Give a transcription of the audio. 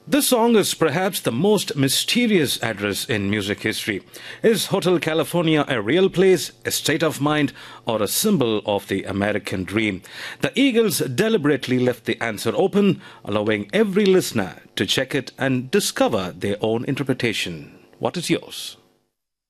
This song is perhaps the most mysterious address in music history. Is Hotel California a real place, a state of mind, or a symbol of the American dream? The Eagles deliberately left the answer open, allowing every listener to check it and discover their own interpretation. What is yours?